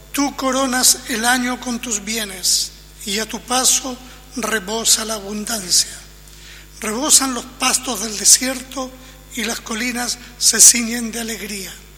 Tú coronas el año con tus bienes y a tu paso rebosa la abundancia. Rebosan los pastos del desierto y las colinas se ciñen de alegría.